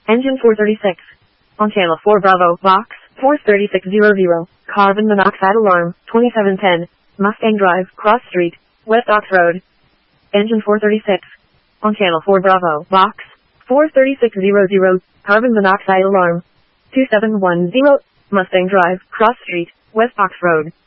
Engine 436. On channel 4 Bravo, Vox, Force 3600, carbon monoxide alarm, 2710, Mustang Drive, Cross Street, West Ox Road. Engine 436. On channel 4 Bravo, Vox, Force 3600, carbon monoxide alarm, 2710, Mustang Drive, Cross Street, West Ox Road.